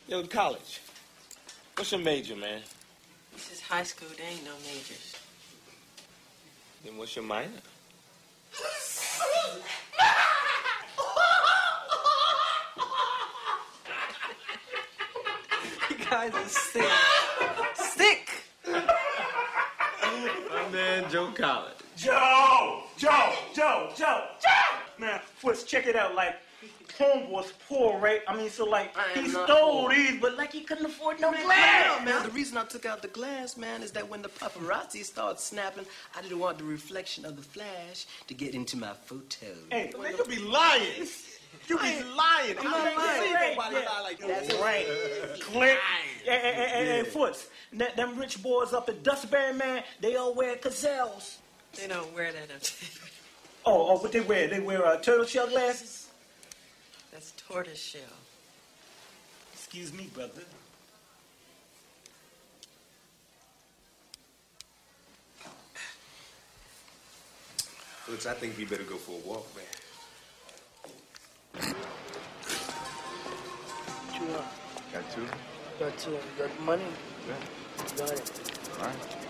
Yo, college. What's your major, man? This is high school. There ain't no majors. Then what's your minor? You guys are sick. Sick! My man, Joe College. Joe! Man, Foots, check it out. Like, homeboy's poor, right? I mean, so like, he stole these, but like he couldn't afford no glass. Man, the reason I took out the glass, man, is that when the paparazzi started snapping, I didn't want the reflection of the flash to get into my photo. Hey, man, you be lying. You be lying. I'm not lying. Nobody lie like that. That's right. Click. Hey, Foots, them rich boys up at Dustberry, man, they all wear gazelles. They don't wear that up there. Oh, what they wear? They wear turtle shell glasses? That's tortoise shell. Excuse me, brother. Looks, I think we better go for a walk, man. What you want? Got two? Got two. You got money? Yeah. Got it. All right.